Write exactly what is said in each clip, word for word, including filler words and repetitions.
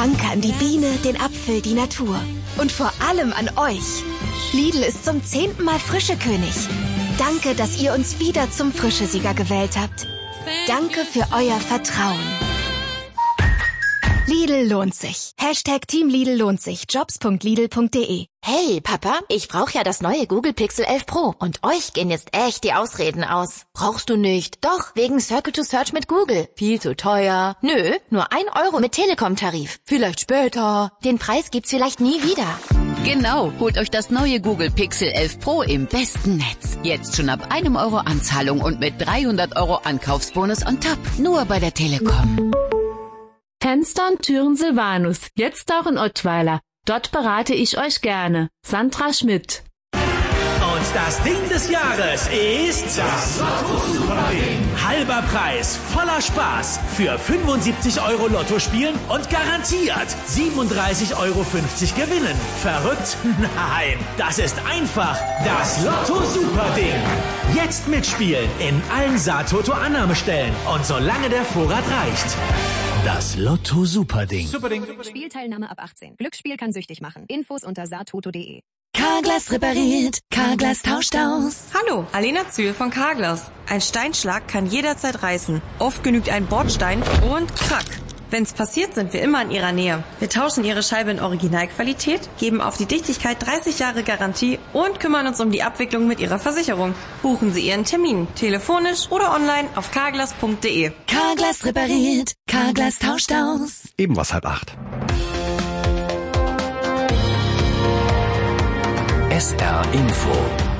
Danke an die Biene, den Apfel, die Natur. Und vor allem an euch. Lidl ist zum zehnten Mal Frischekönig. Danke, dass ihr uns wieder zum Frischesieger gewählt habt. Danke für euer Vertrauen. Lidl lohnt sich. Hashtag Team Lidl lohnt sich. Jobs punkt lidl punkt de. Hey, Papa, ich brauche ja das neue Google Pixel elf Pro. Und euch gehen jetzt echt die Ausreden aus. Brauchst du nicht. Doch, wegen Circle to Search mit Google. Viel zu teuer. Nö, nur ein Euro mit Telekom-Tarif. Vielleicht später. Den Preis gibt's vielleicht nie wieder. Genau, holt euch das neue Google Pixel elf Pro im besten Netz. Jetzt schon ab einem Euro Anzahlung und mit dreihundert Euro Ankaufsbonus on top. Nur bei der Telekom. Fenster und Türen Silvanus, jetzt auch in Ottweiler. Dort berate ich euch gerne. Sandra Schmidt. Und das Ding des Jahres ist das Lotto-Super-Ding. Halber Preis, voller Spaß. Für fünfundsiebzig Euro Lotto spielen und garantiert siebenunddreißig Euro fünfzig gewinnen. Verrückt? Nein, das ist einfach das Lotto-Super-Ding. Jetzt mitspielen in allen Saatoto-Annahmestellen und solange der Vorrat reicht. Das Lotto-Super-Ding. Superding. Spielteilnahme ab achtzehn. Glücksspiel kann süchtig machen. Infos unter saatoto punkt de. Carglass repariert, Carglass tauscht aus. Hallo, Alena Zühl von Carglass. Ein Steinschlag kann jederzeit reißen. Oft genügt ein Bordstein und krack. Wenn's passiert, sind wir immer in Ihrer Nähe. Wir tauschen Ihre Scheibe in Originalqualität, geben auf die Dichtigkeit dreißig Jahre Garantie und kümmern uns um die Abwicklung mit Ihrer Versicherung. Buchen Sie Ihren Termin, telefonisch oder online auf carglass punkt de. Carglass repariert, Carglass tauscht aus. Eben was halb acht. S R Info.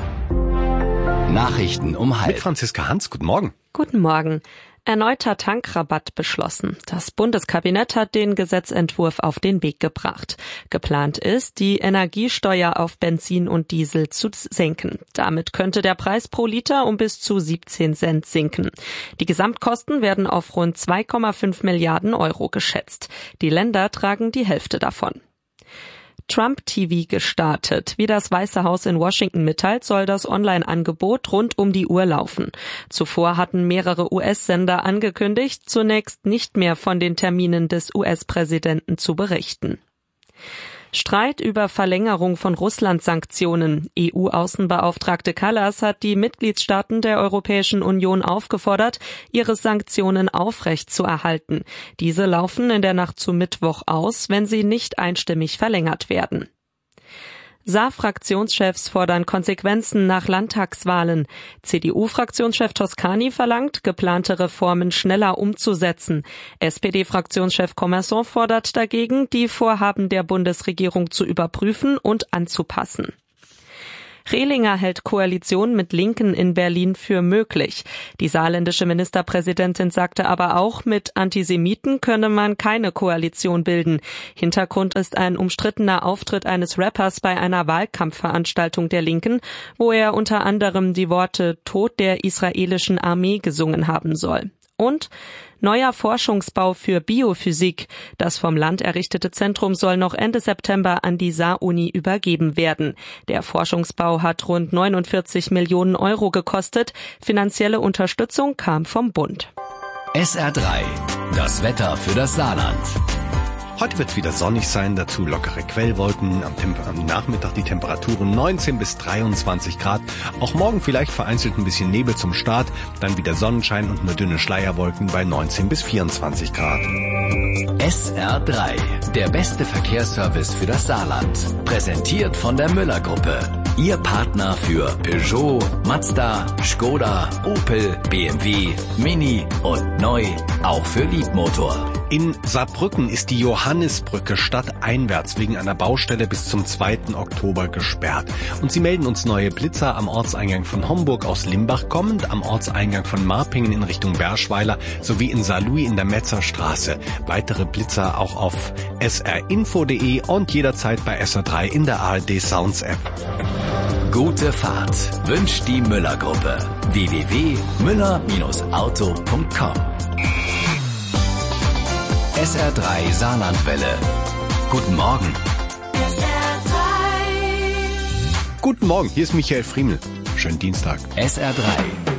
Nachrichten um halb. Mit Franziska Hans, guten Morgen. Guten Morgen. Erneuter Tankrabatt beschlossen. Das Bundeskabinett hat den Gesetzentwurf auf den Weg gebracht. Geplant ist, die Energiesteuer auf Benzin und Diesel zu senken. Damit könnte der Preis pro Liter um bis zu siebzehn Cent sinken. Die Gesamtkosten werden auf rund zwei Komma fünf Milliarden Euro geschätzt. Die Länder tragen die Hälfte davon. Trump-T V gestartet. Wie das Weiße Haus in Washington mitteilt, soll das Online-Angebot rund um die Uhr laufen. Zuvor hatten mehrere U S-Sender angekündigt, zunächst nicht mehr von den Terminen des U S-Präsidenten zu berichten. Streit über Verlängerung von Russland-Sanktionen. E U-Außenbeauftragte Kallas hat die Mitgliedstaaten der Europäischen Union aufgefordert, ihre Sanktionen aufrechtzuerhalten. Diese laufen in der Nacht zu Mittwoch aus, wenn sie nicht einstimmig verlängert werden. Saar-Fraktionschefs fordern Konsequenzen nach Landtagswahlen. C D U-Fraktionschef Toscani verlangt, geplante Reformen schneller umzusetzen. S P D-Fraktionschef Commerson fordert dagegen, die Vorhaben der Bundesregierung zu überprüfen und anzupassen. Rehlinger hält Koalition mit Linken in Berlin für möglich. Die saarländische Ministerpräsidentin sagte aber auch, mit Antisemiten könne man keine Koalition bilden. Hintergrund ist ein umstrittener Auftritt eines Rappers bei einer Wahlkampfveranstaltung der Linken, wo er unter anderem die Worte Tod der israelischen Armee gesungen haben soll. Und neuer Forschungsbau für Biophysik. Das vom Land errichtete Zentrum soll noch Ende September an die Saar-Uni übergeben werden. Der Forschungsbau hat rund neunundvierzig Millionen Euro gekostet. Finanzielle Unterstützung kam vom Bund. S R drei. Das Wetter für das Saarland. Heute wird es wieder sonnig sein, dazu lockere Quellwolken, am, Temp- am Nachmittag die Temperaturen neunzehn bis dreiundzwanzig Grad. Auch morgen vielleicht vereinzelt ein bisschen Nebel zum Start, dann wieder Sonnenschein und nur dünne Schleierwolken bei neunzehn bis vierundzwanzig Grad. S R drei, der beste Verkehrsservice für das Saarland. Präsentiert von der Müller-Gruppe. Ihr Partner für Peugeot, Mazda, Skoda, Opel, B M W, Mini und neu auch für Liebmotor. In Saarbrücken ist die Johannisbrücke stadteinwärts wegen einer Baustelle bis zum zweiten Oktober gesperrt. Und sie melden uns neue Blitzer am Ortseingang von Homburg aus Limbach kommend, am Ortseingang von Marpingen in Richtung Berschweiler sowie in Saarlouis in der Metzerstraße. Weitere Blitzer auch auf s r info punkt de und jederzeit bei S R drei in der A R D Sounds App. Gute Fahrt wünscht die Müller-Gruppe. w w w punkt müller auto punkt com. S R drei Saarlandwelle. Guten Morgen. S R drei. Guten Morgen, hier ist Michael Friemel. Schönen Dienstag. S R drei.